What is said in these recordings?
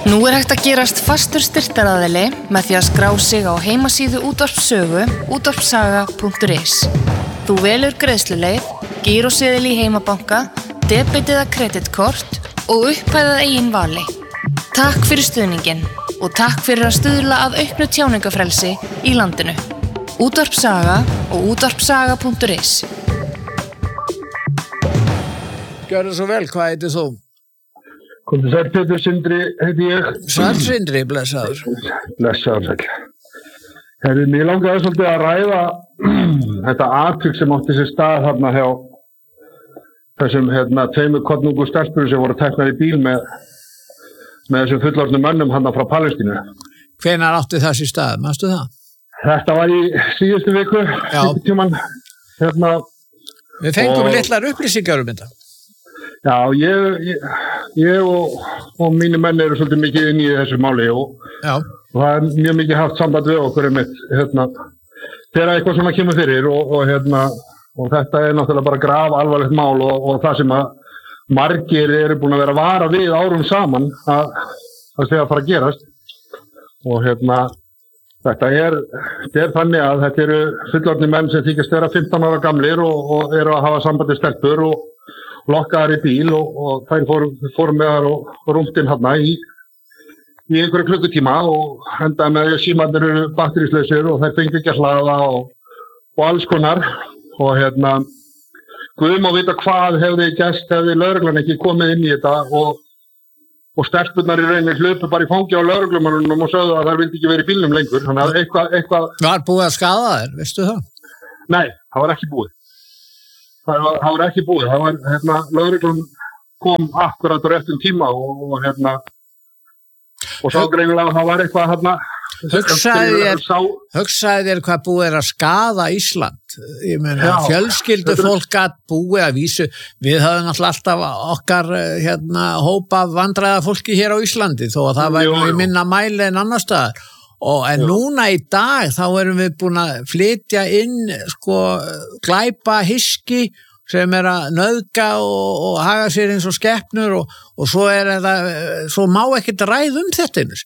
Nú hægt að gerast fastur styrktaraðili með því að skrá sig á heimasíðu Útvarpssögu útvarpssaga.is. Þú velur greiðsluleið, gíróseðil í heimabanka, debet eða kreditkort og upphæðað eigin vali. Takk fyrir stuðninginn og takk fyrir að stuðla að auknu tjáningafrelsi í landinu. Útvarpssaga og útvarpssaga.is. Gjörðu svo vel, hvað heitir þú? Komdu sæll, Pétur Sindri heiti ég. Sæll Sindri, blessaður. Blessaður sæll. Herri, mér langaði svolítið að ræða þetta atvik sem átti sér stað þarna hjá þessum tveimur kornungu stelpur sem voru teknar í bíl með þessum fullorðnu mönnum þarna frá Palestínu. Hvenær átti það sér stað, manstu það? Þetta var í síðustu viku, tíman. Við fengum litlar upplýsingar þetta. Já, ég og mínu menn eru svolítið mikið inn í þessu máli og það er mjög mikið haft samband við okkur þegar eitthvað svona kemur fyrir og þetta er náttúrulega bara graf alvarlegt mál og það sem að margir eru búin að vera að vara við árum saman að segja að fara að gerast og þetta er þannig að þetta eru fullorðnir menn sem þykjast vera 15 ára gamlir og eru að hafa samband við stelpur og lokkaðar í bíl og þær fóru með þar og rúmtinn hérna í einhverju klukkutíma og endaði með að símarnir eru batteríslausir og þær fengi ekki að hlaða og alls konar og Guð má vita hvað hefði gerst hefði lögreglan ekki komið inn í þetta og stelpurnar í rauninni hlupu bara í fangi á lögreglumannunum og sögðu að þær vildi ekki verið í bílnum lengur þannig að eitthvað Var búið að skaða þær, veistu það? Nei, það var ekki búið. Það var ekki búið, það var, lögreglan kom akkurat á réttum tíma og sá greinilega að það var eitthvað Hugsaði þér hvað búið er að skaða Ísland? Ég meina, fjölskyldu fólk gat búið að vísu, við höfum alltaf okkar hópa vandræða fólki hér á Íslandi þó að það væri minna mæli en annar staðar. En núna í dag þá erum við búin að flytja inn glæpa hyski sem er að nauðga og haga sér eins og skepnur og svo svo má ekkert ræða þetta einu.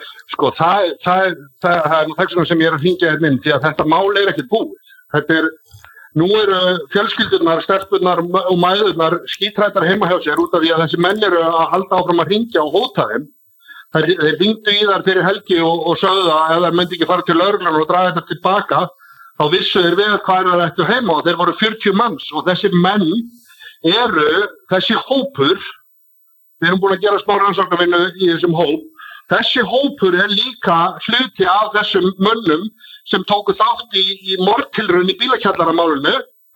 Það er þessum sem ég er að hringja inn því að þetta mál er ekkert búið. Nú eru fjölskyldurnar, stelpurnar og mæðurnar skítrættar heima hjá sér út af því að þessi menn eru að halda áfram að hringja og hóta þeim. Þeir hringdu í þar fyrir helgi og sögðu að ef þær myndi ekki fara til lögreglan og draga þetta tilbaka, þá vissu þeir við hvað þær ættu heima og þeir voru 40 manns og þessi menn eru, þessi hópur, við erum búin að gera smá rannsóknarvinnu í þessum hóp, þessi hópur er líka hluti af þessum mönnum sem tóku þátt í mordtilraun í bílakjallaramálinu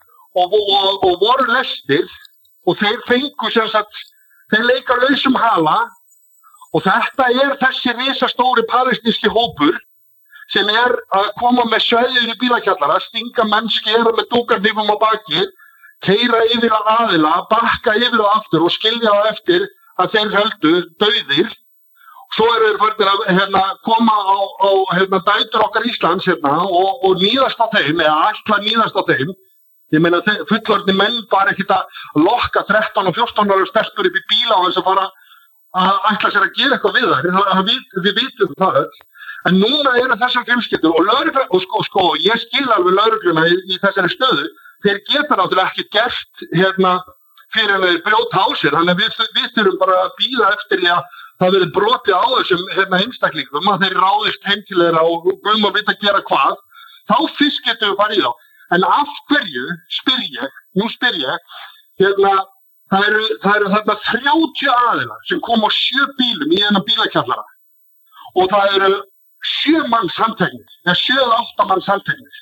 og voru lestir og þeir fengu þeir leika lausum hala. Og þetta er þessi risastóri palestínski hópur sem er að koma með sveðjur í bílakjallara, stinga menn, skera með dúkarnýfum á baki, keyra yfir að aðila, bakka yfir og aftur og skilja á eftir að þeir höldu dauðir. Svo eru þeir fyrir að koma á dætur okkar Íslands og níðast á þeim, eða ætla níðast á þeim. Ég meina fullorðnir menn bara ekkert að lokka 13 og 14 ára stelpur upp í bíla og þess að fara að ætla sér að gera eitthvað við þær, við vitum það öll. En núna eru þessar fjölskyldur og lögreglan, ég skil alveg lögregluna í þessari stöðu, þeir geta náttúrulega ekki gert fyrir að þeir brjóta á sér, þannig að við þurfum bara að bíða eftir því að það verið brotið á þessum einstaklingum, að þeir ráðist heim til þeirra og Guð má vita að gera hvað, þá fyrst getum við farið á. En af hverju, spyr ég, Það eru þarna 30 aðilar sem kom á 7 bílum í þennan bílakjallara og það eru 7 manns handteknir, eða 7-8 manns handteknir.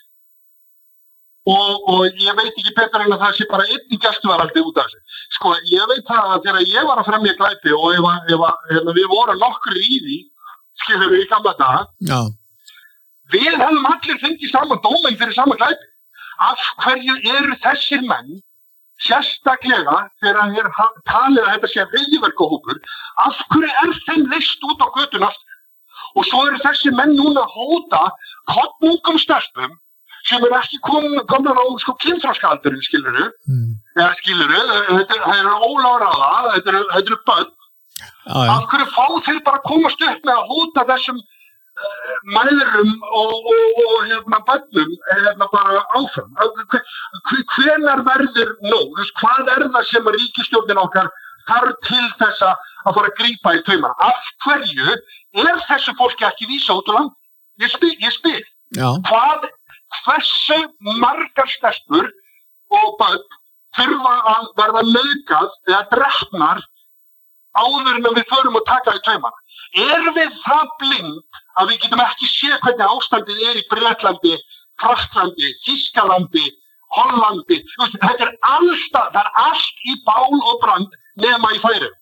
Og ég veit ekki betur en að það sé bara einn í gæsluvarðhaldi út af þessu. Ég veit það að þegar ég var að fremja glæpi og ef við vorum nokkrir í því, skilur við í gamla daga, við hefum allir fengið sama dóminn fyrir sama glæpi. Af hverju eru þessir menn sérstaklega þegar er talið að þetta sé hryðjuverkahópur, af hverju er þeim leyst út á götuna og svo eru þessi menn núna að hóta kornungum stelpum sem eru ekki komnar á kynþroskaaldurinn, skilurðu, það eru óláraða, þetta eru börn Af hverju fá þeir bara að komast upp með að hóta þessum mæðurum og börnum bara áfram? Hvenær verður nóg? Hvað það sem ríkisstjórnin okkar þarf til þess að fara að grípa í taumana? Af hverju þessu fólki ekki vísa út úr land? Ég spyr. Hversu margar stelpur og börn þurfa að verða nauðgað eða drepnar áður en við förum að taka í taumana? Við það blind að við getum ekki séð hvernig ástandið í Bretlandi, Frakklandi, Þýskalandi, Hollandi? Þetta alltaf, það allt í bál og brand nema í Færeyjum.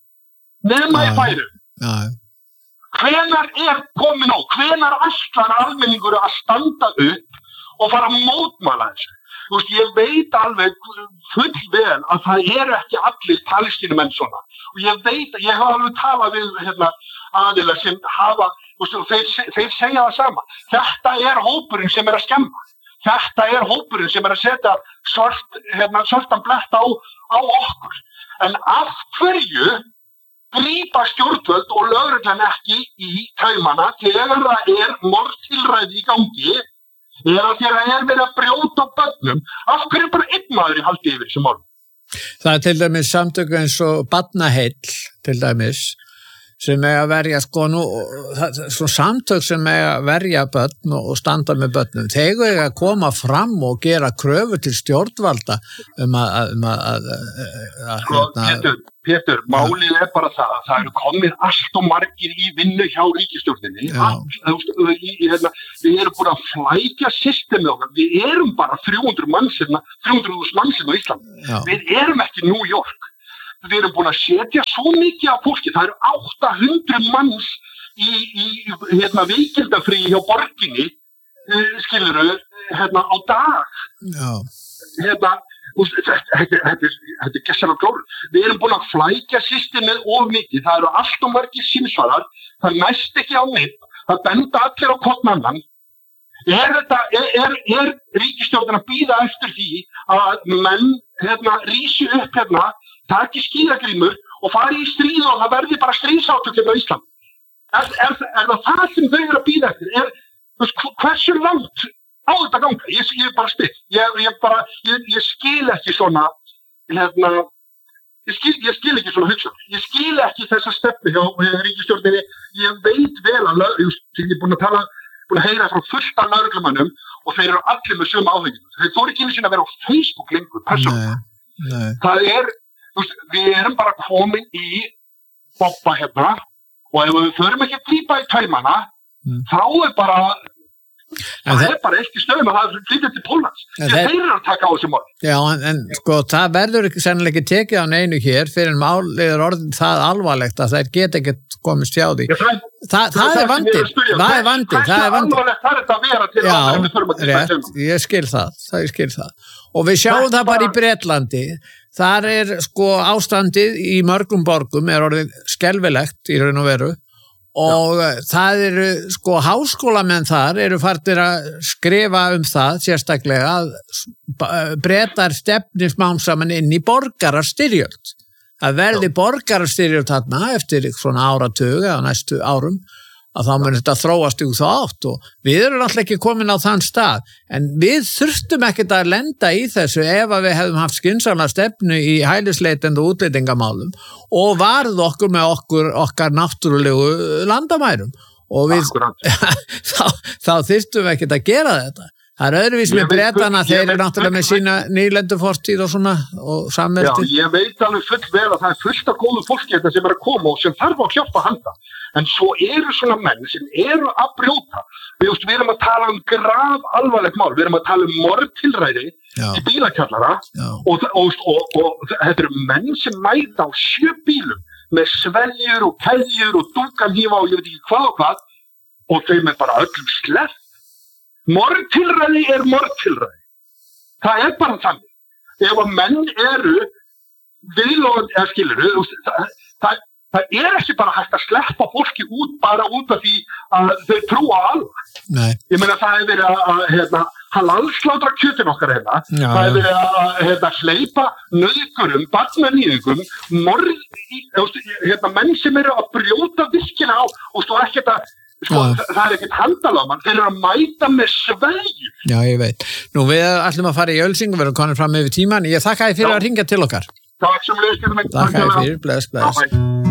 Hvenær komin á? Hvenær ætlar almenningur að standa upp og fara að mótmæla þessu? Ég veit alveg fullvel að það ekki allir palestínumenn svona. Og ég hef alveg talað við aðila sem hafa, þeir segja það sama. Þetta hópurinn sem að skemma. Þetta hópurinn sem að setja svartan blett á okkur. En af hverju grípa stjórnvöld og lögreglan ekki í taumana þegar það morðtilræði í gangi? Eða þegar verið að brjóta á börnum? Af hverju bara einn maður í haldi yfir þessum málum? Það til dæmis samtök eins og Barnaheill til dæmis sem að verja svo samtök sem að verja börn og standa með börnum. Þeir að koma fram og gera kröfu til stjórnvalda Pétur, málið bara það eru komið allt og margir í vinnu hjá ríkisstjórninni. Við erum búin að flækja systemið okkar. Við erum bara 300.000 manns á Íslandi. Við erum ekki New York. Við erum búin að setja svo mikið af fólki. Það eru 800 manns í veikindafríi hjá borginni, skilurðu, á dag. Þetta gessalega glóru. Við erum búin að flækja systemið of mikið. Það eru allt og margir símsvarar. Það næst ekki á neitt. Það benda allir á hvort annan. Ríkisstjórnin að bíða eftir því að menn rísi upp taki skíðagrímur og fari í stríð og það verði bara stríðsátök á Íslandi? Er það sem þau eru að bíða eftir? Hversu langt á þetta ganga? Ég bara spyr. Ég skil ekki svona ég skil ekki svona hugsun. Ég skil ekki þessa stefnu hjá ríkisstjórninni. Ég veit vel að ég er búin að heyra frá fullt af lögreglumönnum og þeir eru allir með sömu áhyggjum. Þeir þori ekki einu sinni að vera á Facebook lengur persónulega. Það við erum bara komin í bobba og ef við förum ekki að grípa í taumana þá bara ekki stöðum að það flytja til Póllands. Þeir eru að taka á þessu mál. Já, en það verður sennilega ekki tekið á neinu hér fyrir en málið orðin það alvarlegt að þeir geta ekki komist hjá því. Það er vandinn. Það er vandinn. Hversu alvarlegt þarf þetta að vera til að við förum að grípa í taumana? Ég skil það. Og við sjáum það bara í Bretlandi. Þar ástandið í mörgum borgum orðið skelfilegt í raun og veru og það eru háskólamenn þar eru farnir að skrifa það sérstaklega að Bretar stefni smám saman inn í borgarastyrjöld. Það verði borgarastyrjöld þarna eftir svona áratug eða næstu árum að þá mun þetta þróast þá átt og við erum alltaf ekki komin á þann stað en við þurftum ekkert að lenda í þessu ef að við hefðum haft skynsamlega stefnu í hælisleitenda og útlendingamálum og varð okkur með okkar náttúrulegu landamærum og við þá þurftum við ekkert að gera þetta. Það öðruvís með Bretana, þeir eru náttúrulega með sína nýlendufortíð og svona og samveldi. Já, ég veit alveg full vel að það er fullt af góðu fólki þetta sem er að koma og sem þarf að hjálpa handa. En svo eru svona menn sem eru að brjóta. Við erum að tala graf alvarlegt mál. Við erum að tala morðtilræði í bílakjallara og þetta eru menn sem mæta á 7 bílum með sveljur og keðjur og dúkanhífa og ég veit ekki hvað og hvað og þeim bara öllum sleppt. Morðtilræði er morðtilræði. Það er bara þannig. Ef að menn eru viðlóðandi, skilurðu, það ekki bara hægt að sleppa fólki út bara út af því að þau trúa á Allah. Nei. Ég meina það verið að halalslátra kjötin okkar hérna, það verið að hleypa nauðgurum, barnanýðingum, menn sem eru að brjóta virkina á og stóð ekkert að það ekkert handaláman, þeir eru að mæta með svegjum. Já, ég veit. Nú, við ætlum að fara í Ölsing og verðum komin fram yfir tíman. Ég þakka þér fyrir að hringja til okkar. Takk sem leiðist. Þakka þér fyrir, bless.